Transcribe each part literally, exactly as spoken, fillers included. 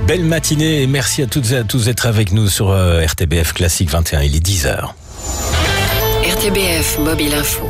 Belle matinée et merci à toutes et à tous d'être avec nous sur euh, R T B F Classique vingt et un, il est dix heures. R T B F Mobile Info.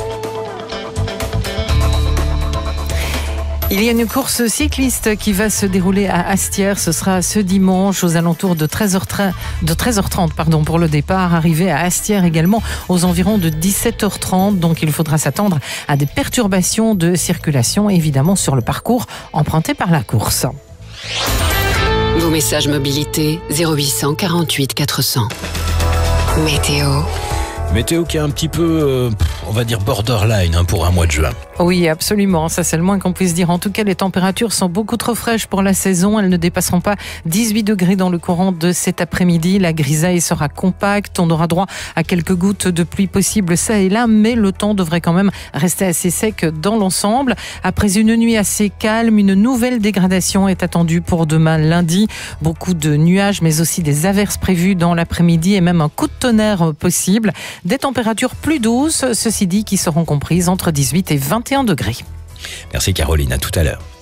Il y a une course cycliste qui va se dérouler à Astières. Ce sera ce dimanche aux alentours de treize heures trente, de treize heures trente pardon, pour le départ. Arrivé à Astières également aux environs de dix-sept heures trente. Donc il faudra s'attendre à des perturbations de circulation, évidemment sur le parcours emprunté par la course. Vos messages mobilité zéro huit cent quarante-huit quatre cents. Météo. Météo qui est un petit peu, euh, on va dire borderline hein, pour un mois de juin. Oui, absolument. Ça, c'est le moins qu'on puisse dire. En tout cas, les températures sont beaucoup trop fraîches pour la saison. Elles ne dépasseront pas dix-huit degrés dans le courant de cet après-midi. La grisaille sera compacte. On aura droit à quelques gouttes de pluie possibles ça et là, mais le temps devrait quand même rester assez sec dans l'ensemble. Après une nuit assez calme, une nouvelle dégradation est attendue pour demain lundi. Beaucoup de nuages, mais aussi des averses prévues dans l'après-midi et même un coup de tonnerre possible. Des températures plus douces, ceci dit, qui seront comprises entre dix-huit et vingt et un degrés. Merci Caroline, à tout à l'heure.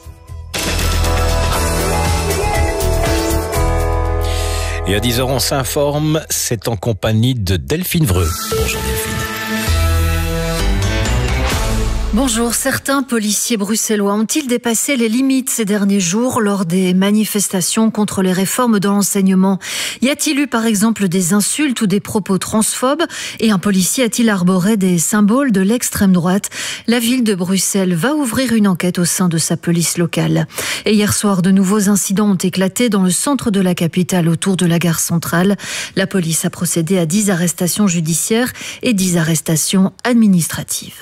Et à dix heures, on s'informe, c'est en compagnie de Delphine Vreux. Bonjour Delphine. Bonjour, certains policiers bruxellois ont-ils dépassé les limites ces derniers jours lors des manifestations contre les réformes dans l'enseignement? Y a-t-il eu par exemple des insultes ou des propos transphobes? Et un policier a-t-il arboré des symboles de l'extrême droite? La ville de Bruxelles va ouvrir une enquête au sein de sa police locale. Et hier soir, de nouveaux incidents ont éclaté dans le centre de la capitale autour de la gare centrale. La police a procédé à dix arrestations judiciaires et dix arrestations administratives.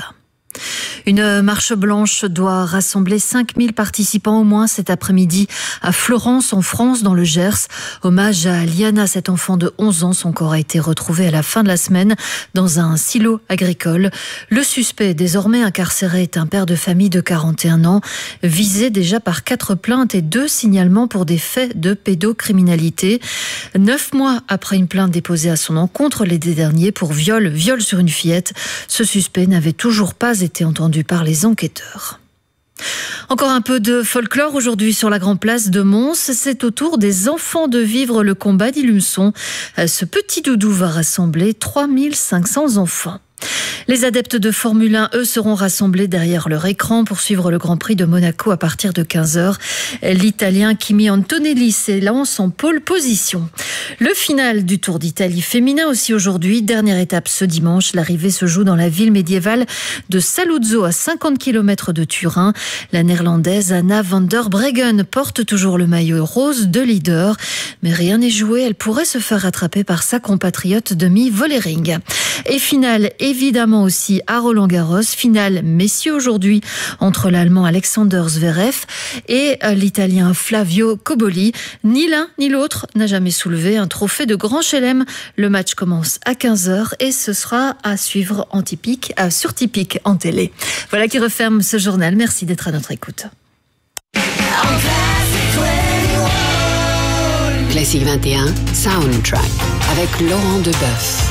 Une marche blanche doit rassembler cinq mille participants au moins cet après-midi à Florence, en France, dans le Gers. Hommage à Liana, cet enfant de onze ans. Son corps a été retrouvé à la fin de la semaine dans un silo agricole. Le suspect, désormais incarcéré, est un père de famille de quarante et un ans, visé déjà par quatre plaintes et deux signalements pour des faits de pédocriminalité. Neuf mois après une plainte déposée à son encontre l'été dernier pour viol, viol sur une fillette, ce suspect n'avait toujours pas été entendu par les enquêteurs. Encore un peu de folklore aujourd'hui sur la grande place de Mons. C'est au tour des enfants de vivre le combat d'Ilumson. Ce petit doudou va rassembler trois mille cinq cents enfants. Les adeptes de Formule un, eux, seront rassemblés derrière leur écran pour suivre le Grand Prix de Monaco à partir de quinze heures. L'Italien Kimi Antonelli s'élance en pole position. Le final du Tour d'Italie féminin aussi aujourd'hui. Dernière étape ce dimanche. L'arrivée se joue dans la ville médiévale de Saluzzo, à cinquante kilomètres de Turin. La néerlandaise Anna van der Breggen porte toujours le maillot rose de leader. Mais rien n'est joué. Elle pourrait se faire rattraper par sa compatriote Demi Vollering. Et finale, évidemment aussi à Roland-Garros, finale messieurs aujourd'hui entre l'Allemand Alexander Zverev et l'Italien Flavio Cobolli. Ni l'un ni l'autre n'a jamais soulevé un trophée de Grand Chelem. Le match commence à quinze heures et ce sera à suivre en typique, euh, sur Typique en télé. Voilà qui referme ce journal. Merci d'être à notre écoute. Classique vingt et un, Soundtrack, avec Laurent Deboeuf.